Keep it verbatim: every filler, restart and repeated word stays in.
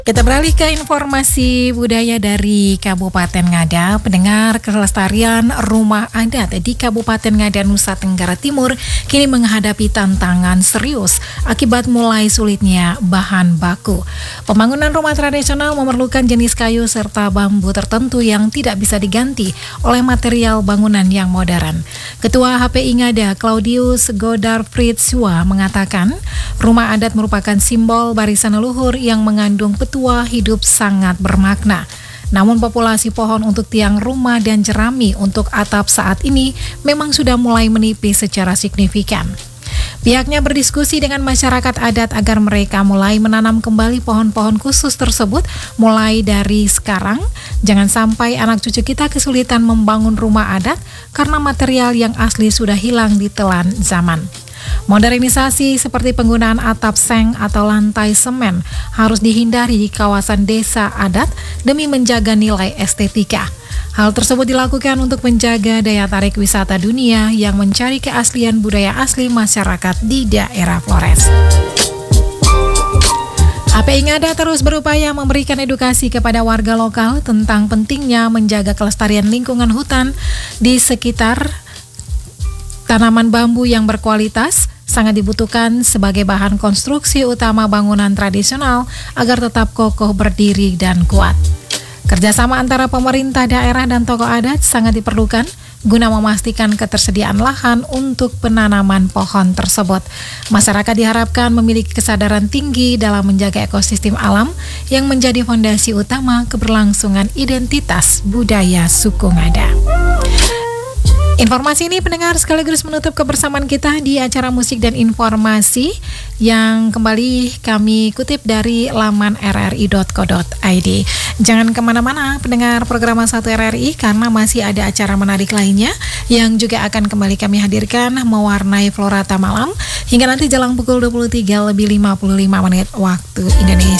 Kita beralih ke informasi budaya dari Kabupaten Ngada. Pendengar, kelestarian rumah adat di Kabupaten Ngada, Nusa Tenggara Timur kini menghadapi tantangan serius akibat mulai sulitnya bahan baku. Pembangunan rumah tradisional memerlukan jenis kayu serta bambu tertentu yang tidak bisa diganti oleh material bangunan yang modern. Ketua H P I Ngada, Claudius Godar Fritsua, mengatakan rumah adat merupakan simbol barisan leluhur yang mengandung tua hidup sangat bermakna. Namun populasi pohon untuk tiang rumah dan jerami untuk atap saat ini memang sudah mulai menipis secara signifikan. Pihaknya berdiskusi dengan masyarakat adat agar mereka mulai menanam kembali pohon-pohon khusus tersebut mulai dari sekarang. Jangan sampai anak cucu kita kesulitan membangun rumah adat karena material yang asli sudah hilang ditelan zaman. Modernisasi seperti penggunaan atap seng atau lantai semen harus dihindari di kawasan desa adat demi menjaga nilai estetika. Hal tersebut dilakukan untuk menjaga daya tarik wisata dunia yang mencari keaslian budaya asli masyarakat di daerah Flores. H P I Ngada terus berupaya memberikan edukasi kepada warga lokal tentang pentingnya menjaga kelestarian lingkungan hutan di sekitar. Tanaman bambu yang berkualitas sangat dibutuhkan sebagai bahan konstruksi utama bangunan tradisional agar tetap kokoh berdiri dan kuat. Kerjasama antara pemerintah daerah dan tokoh adat sangat diperlukan guna memastikan ketersediaan lahan untuk penanaman pohon tersebut. Masyarakat diharapkan memiliki kesadaran tinggi dalam menjaga ekosistem alam yang menjadi fondasi utama keberlangsungan identitas budaya suku Ngada. Informasi ini pendengar sekaligus menutup kebersamaan kita di acara musik dan informasi yang kembali kami kutip dari laman r r i dot co dot i d. Jangan kemana-mana pendengar program satu R R I karena masih ada acara menarik lainnya yang juga akan kembali kami hadirkan mewarnai Florata Malam hingga nanti jelang pukul dua puluh tiga lebih lima puluh lima menit waktu Indonesia.